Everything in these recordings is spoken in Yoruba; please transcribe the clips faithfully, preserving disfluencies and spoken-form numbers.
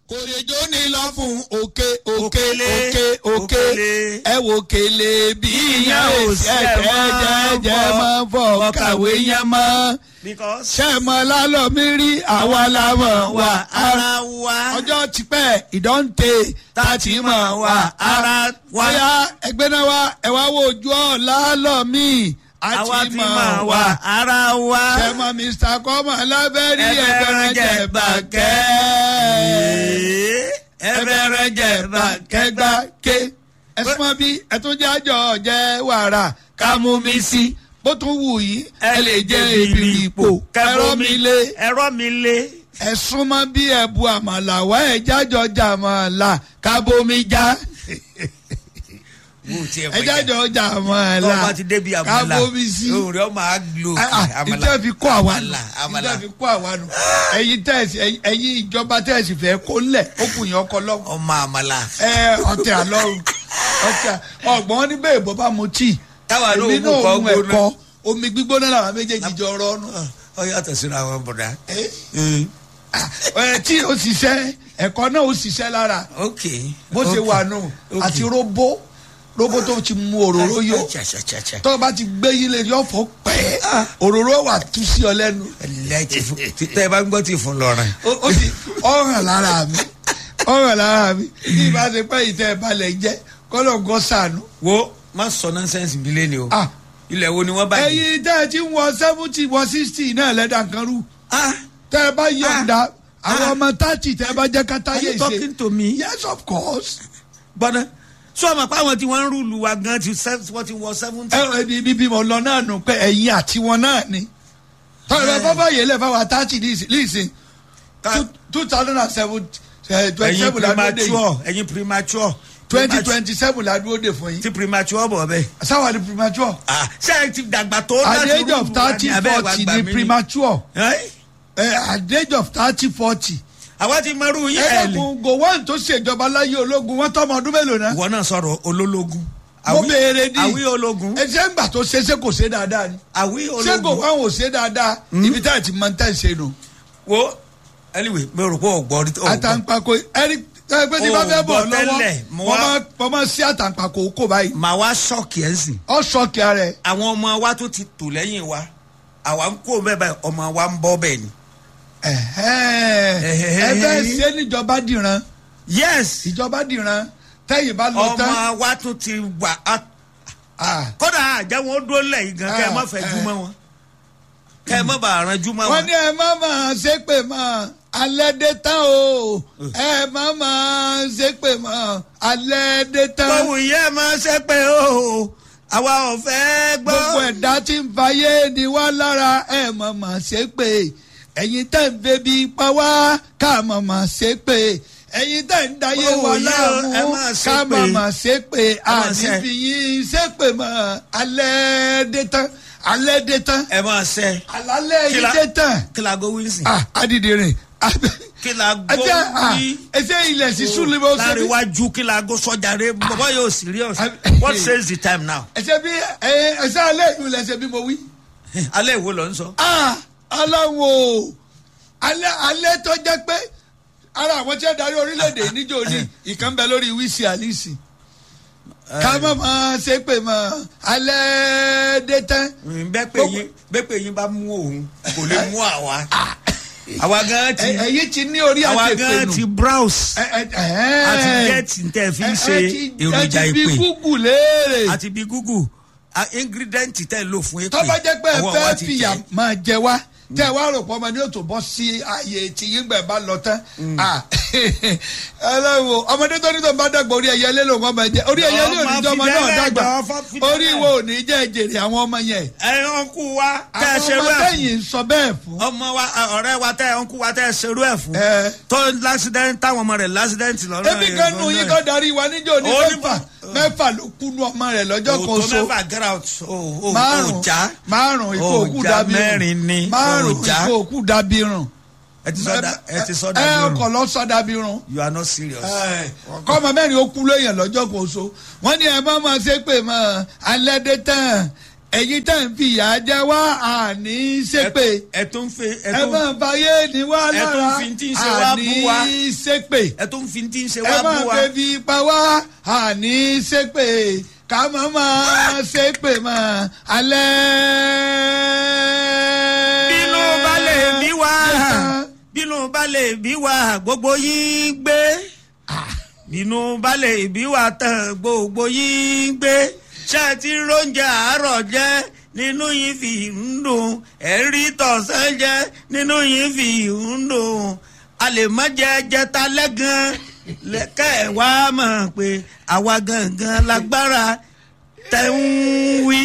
kòrèjó ní lọ fún òkè òkè òkè òkè ẹ wò kèlè bí ìyẹn ò ṣẹ̀ṣẹ̀ jẹ́jẹ́ máa fọ kàwé yẹn mọ́ ṣẹ́mọ́ lálọ́ mi rí àwa làmọ̀ wà ara wa ọjọ́ tipẹ́ ìdọ́ǹtẹ̀ tá a ti mọ̀ wà ara wa. ọ̀ya ẹgbẹ́ náà wá ẹ wá wo ojú ọ̀ lálọ́ mi àwa ti mọ̀ wà ara wa. ṣẹ́mọ́ mr kọ́mọ lábẹ́rí ẹgbẹ́rún jẹ̀ bàkẹ́ ẹgbẹ́rún jẹ̀ bàkẹ́ gbà ké ẹ̀sùn bí ẹ̀túnjẹ́ àjọ jẹ́ wàrà ká mú mi sí bó tún wù yín ẹ lè jẹ ìbìrìpò ẹ̀rọ mi lé ẹ̀rọ mi lé. ẹ̀sùn mọ́ bí ẹ̀bù àmàlà wá ẹ̀ jájọ jàmàlà kábómi já ẹ jájọ jàmàlà kábómi sí. ìjọba fi kó àwa nù ìjọba fi kó àwa nù ẹ̀yin tẹ̀sí ẹ̀yin ìjọba tẹ̀sí fẹ́ kó lẹ̀ ó kù yín ọkọ lọ́wọ́. ọmọ àmàlà. ẹ ọtẹ àlọrun ọtẹ ọgbọ́n níbẹ̀ ìbọn bá mu tíì èmi náà mú ẹ̀kọ́ omi gbígbóná làwọn méjèèjì jọ rọ́ọ̀nù. ọ yàtọ̀ síra wọn bọ̀dá. ẹ tí o ṣiṣẹ́ ẹ̀kọ́ náà o ṣiṣẹ́ lára bó ṣe wà nù àti róbó róbó tó ti mu òróró yó tó o bá ti gbé yín lè yọ fọ pẹ́ òróró wà tú sí ọ lẹ́nu. tẹ́ ẹ bá ń gbọ́ tí ì fún lọ́rùn. ó ti ọ̀ràn lára mi ọ̀ràn lára mi bí ibà ṣe pẹ́ ìtẹ́ ìbalẹ̀ jẹ́ kọ́lọ̀ gọ́ sànù. wo má sọ nonsense bí lé ni o. ilẹ̀ wo ni wọ́n bá yìí. ẹyin tẹ́ ẹ ti ń wọ seventy wọ sixty náà lẹ́dà kan rú. tẹ́ ẹ bá yọ̀ǹda àwọn ọmọ thirty tẹ́ ẹ bá jẹ́ kátà yé ṣe. are you talking to me. yes of course. gbọ́dọ̀ sọ ma pé àwọn tí wọ́n ń rúlu wa gan ti wọ́n ti wọ seventy. ẹ ẹ bí bí mo lọ náà nù pé ẹ̀yin àti wọn náà ni. tọ́lá bá bá yẹlẹ̀ fáwọn thirty lísìn two thousand and seven twenty seven la dúró dé yìí. ẹ̀yin premature. twenty twenty seven la dúró dé fún yín. ti premature bọ̀ bẹ́ẹ̀. sáwà ni premature. ṣé ẹ ti dàgbà tó. at the age of thirty forty ni premature. at the age of thirty forty. àwa ti mọ̀rú yín ẹ̀ lè. ẹ̀ẹ́dẹ̀kùn gowon tó ṣèjọba láyé ológun wọ́n tọ́ ọmọ ọdún mélòó náà. ìwọ náà sọ̀rọ̀ olólógún. mo béèrè ní àwí ológun. ẹ ṣe ń gbà tó ṣe ṣe kò ṣe dáadáa ni. àwí ológun. ṣé gowon ò ṣe dáadáa ibi tá ẹ ti máa ń tẹ̀ ṣe nù. wo anyway mi ò rò pé ọgbọ́n. àtàǹpàkò ẹni pé tí bá fẹ́ bọ̀ lọ́wọ́ mo máa sí àtàǹpàkò kò báyìí. màá wá ṣọ́ọ̀kì ẹ̀ sìn. ọ ṣọ́ọ̀kì rẹ̀. àwọn ọmọ wa tó ti tò lẹ́yìn wa àwa ń kó bẹ́ẹ̀ báyìí ọmọ wa ń bọ́ bẹ́ẹ̀ ni. ẹ fẹ́ ṣe níjọba dìran. yes. ìjọba dìran tẹ́yìn bá lọ tán. ọmọ wa tó ti wà á. kódà àjà wọn dúró lẹ́yìn gan kẹ́ ẹ má fẹ́ jú mọ́ wọn kẹ́ ẹ má bàa ran jú mọ́ wọn. wọ́n ní ẹ má máa ṣépè mọ́ alẹ́ dé tán o ẹ má máa ṣépè mọ́ alẹ́ dé tán. báwo yẹ máa ṣépè o àwa ò fẹ́ gbọ́. gbogbo ẹ̀dá tí ń fayé ni wá lára ẹ má máa ṣépè ẹ̀yin tẹ̀ ń febi pa wá ká má máa ṣépè ẹ̀yin tẹ̀ ń dayé wa láàmú ká má máa ṣépè àníbi yín ṣépè mọ́ alẹ́ dé tán alẹ́ dé tán. ẹ máa ṣe. alálẹ́ yìí dé tán. kí la go wilson. ah adidirin. kí la go wí. ẹsẹ ilẹ̀ sísú ni mo ṣe. láríwájú kí la go sọjà rẹ bàbá yóò serious. what says the time now. ẹsẹ bí ẹsẹ alẹ́ ìlú lẹsẹ bí mo wí. alẹ́ ìwo lọ ń sọ. ah aláwo alẹ́ alẹ́ tó jẹ́ pé ara àwọn tí wọ́n darí orílẹ̀-èdè níjó ní ìkan bẹ lórí wíṣí àlìsì ká má máa ṣe pé mọ alẹ́ dé tán. bẹ́ẹ̀ pé yín bẹ́ẹ̀ pé yín bá mú òun kò lè mú àwa. àwa gan ti ẹ̀yin ti ní orí àti ìpinnu. àwa gan ti browse. àti gẹ́ẹ̀tì tẹ̀ fi ń ṣe èròjà ìpè. àti bí google léèrè. àti bí google ingredient tẹ̀ lò fún èpè. tó bá jẹ́ pé ẹ fẹ́ fìyà máa jẹ wá tẹ wá rò pọ̀ ọmọ ní òtún bọ́ sí ààyè tí yín gbẹ̀ bá lọ tán. ẹlẹ́wọ̀ ọmọdé tó ní tó ń bá dàgbà orí ẹyẹ lé lòun ọmọ ẹ̀jẹ̀ orí ẹyẹ lé òní jẹ́ ọmọ náà dàgbà orí ìwọ òní jẹ́ jèrè àwọn ọmọ yẹn. ẹ ọ̀nkú wa tẹ ẹ ṣerú ẹ̀ fún. àwọn ọmọ tẹ̀yìn sọ bẹ́ẹ̀ fún. ọmọ wa ọ̀rẹ́ wa tẹ ọ̀nkú wa tẹ ẹ ṣerú ẹ̀ fún. tó lásìdẹ́ntì táwọn ọmọ rẹ̀ lásìdẹ́ntì lọ́rọ̀ ebi kan nù yín tó darí wa níjó ní mẹ́fà mẹ́fà ló kúnú ọmọ rẹ̀ lọ́jọ́ kan so. márùn márùn ikú òkú dàbí márùn ikú òkú dàbí rùn. ẹ ti sọdá ẹ ti sọdá bí irun ẹ ọkọ lọ sọdá bí irun. you are not serious. kọ́mọ mẹ́rin ó kú lóyìn lọ́jọ́ kan so wọ́n ní ẹ má máa ṣe pé mọ́ alẹ́ dé tán ẹ̀yin tẹ́ ń fìyà jẹ wá àní ṣépè. ẹ tún fi ẹ ẹ tún máa báyé ní wá lára ẹ tún fi tí ń ṣe wá bú wa. àní ṣépè. ẹ tún fi tí ń ṣe ẹ wá bú máa wa. bẹbí pa wá àní ṣépè ká má máa ṣépè mọ́ alẹ́. bínú bá lè bí wá bínú bá lè bí wá gbogbo yín gbé bínú bá lè bí wá tán gbogbo yín gbé ṣé ẹ ti róúnjẹ àárọ̀ jẹ nínú yín fi ń dùn ẹ̀rí tọ̀sán jẹ nínú yín fi ń dùn a lè má jẹ jẹta lẹ́gàn lẹ́kẹ́ ẹ̀ wá mọ̀ pé àwa gangan lágbára tẹ̀ ń wí.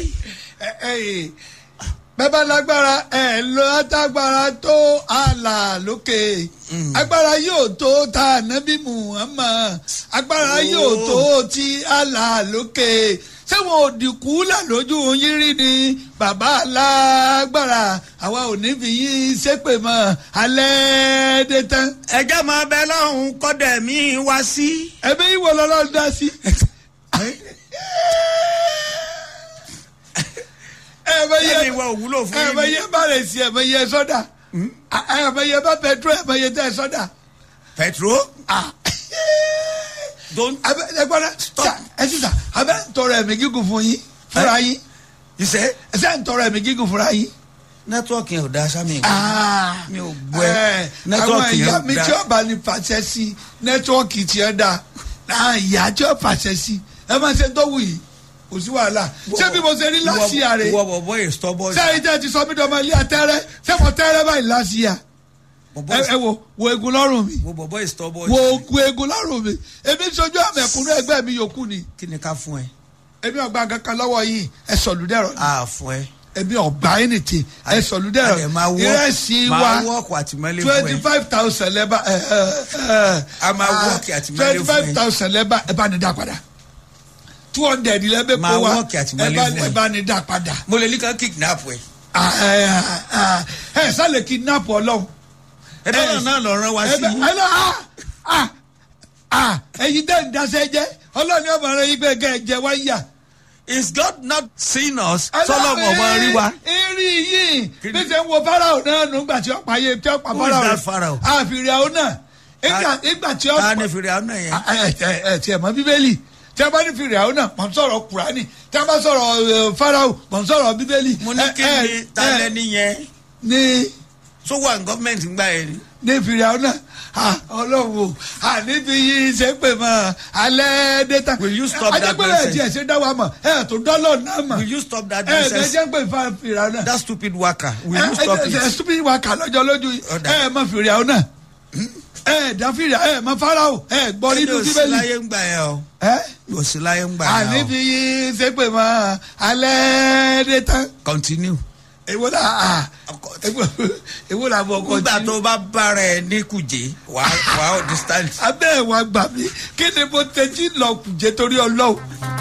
bẹ́ẹ̀ bá lágbára ẹ̀ lọ àtàgbára tó àlà lókè agbára yóò tó ta ànábì Muhammad agbára yóò tó ti àlà lókè ṣé wọn ò dìkú là lójú yín rí ni bàbá alágbára àwa ò ní fi yín ṣépè mọ́ alẹ́ dé tán. ẹjẹ́ máa bẹ lọ́hùn kọ́dẹ̀ mi wá sí. ẹbí ìwọ lọ́lọ́run dá sí. ẹni ìwọ òwúlò fún yín. ẹ̀mẹ̀yẹ bá rẹ̀ sí ẹ̀mẹ̀yẹ sọ́dà ẹ̀mẹ̀yẹ bá pẹ̀tró ẹ̀mẹ̀yẹ tẹ̀ sọ́dà. pẹ̀tró. don't stop. ẹ sísà abẹ́ ń tọrọ ẹ̀mí gígùn fún yín fúnra yín. ìṣe. ẹ sẹ́ ń tọrọ ẹ̀mí gígùn fúnra yín. nẹ́tíwọ́ọ̀kì yẹn ò da sámi ìgbà mi ò gbọ́ ẹ nẹ́tíwọ́ọ̀kì yẹn ò da. àwọn ìyá mi tí ó bá ní fàṣẹ sí nẹ́tíwọ́ọ̀kì tí ó da náà ìyá tí ó fàṣẹ sí ẹ máa ṣe tó wù yìí kò sí wàhálà ṣé bí mo ṣe rí láṣìíà rẹ wọ bọ̀bọ̀ yìí stọ́bọ̀ yìí. sẹ́yìn tẹ́ ti sọ mí dọ́mọ ilé àtẹ́rẹ́ ṣé mo tẹ́rẹ́ báyìí láṣìíà ẹ wo wo egun lọ́rùn mi wo bọ̀bọ̀ yìí stọ́bọ̀ yìí. wo wo egun lọ́rùn mi èmi sojú àmẹ̀kúnú ẹgbẹ́ mi yòókù ni. kí ni ká fún ẹ. èmi ọgbà kankan lọ́wọ́ yìí ẹ sọ̀lùdẹ̀rọ̀ ni. a fún ẹ. èmi ọgbà ẹnìtì ẹ sọ̀lùdẹ̀rọ̀ ìrẹsì wa twenty five thousand lẹ́bà ẹ ẹ a máa wọ́ọ̀kì àtìmọ́lé fún ẹ. twenty five thousand lẹ́bà ẹ bá ní dá padà two hundred lẹ́bẹ̀ kó wa ẹ bá ní dá padà. mo lè ní ká kidnap ẹ. ẹ sálẹ̀ kidnap ọlọ́run. ẹ bẹ́ẹ̀ náà lọ rán wa sí. ẹyin dẹ́ ń daṣẹ́ jẹ́ ọlọ́run yóò máa rẹ yín bẹ́ẹ̀ gẹ́ ẹ jẹ wá yà. is God not seeing us? sọlọ mọ ọmọ rí wa. eré yìí bí ṣe ń wo Fáráò náà nígbà tí ó pa yé tí ó pa Fáráò. who is that Pharaoh? àfìrìàwọ̀ náà ìgbà tí ó pa. ta ni fìrìàwọ̀ náà yẹn. ẹ ẹ tiẹ̀ mọ̀ bíbélì tí a bá ní fìrìàwọ̀ náà mọ̀ n sọ̀rọ̀ Kùránì tí a bá sọ̀rọ̀ Fáráò mọ̀ n sọ̀rọ̀ bíbélì. mo ní kí ni ta lẹ́ni yẹn. ní. so wà ní gọ́ọ̀mẹ̀ntì gbà yẹn ni. ní fìrìàwọ̀ náà ọlọ́run àníbi yìí ṣe pé mọ́ alẹ́ dẹ́ta. will you stop that nonsense. ajẹ́pẹ́lẹ́ tiẹ̀ ṣe dá wa mọ̀ ẹ̀ tó dọ́lọ̀ náà mọ̀. will you stop that nonsense. ẹ̀ ẹ̀ jẹ́ pé fìrìàwọ̀ náà. that stupid waka will you stop it. ẹ̀ stupid waka lọ́jọ́ lójú ẹ̀ mọ̀ fìrìàwọ̀ náà ẹ̀ dá fìrìàwọ̀ ẹ̀ mọ̀ Fáráò ẹ̀ gbọ́ nínú bíbélì. ẹni òsínláyé ń gbà yẹn o. òsínláyé ń gbà yẹn o. àníbi yìí ṣe pé mọ́ alẹ́ dẹ́ta. continue. èwo la èwo la bọ̀ kọ́. nígbà tó bá bára ẹ ní Kùjé wàá wàá understand. abẹ́ ẹ̀ wá gbà mí kí ni mo tẹ́tí lọ Kùjé torí Ọlọ́run.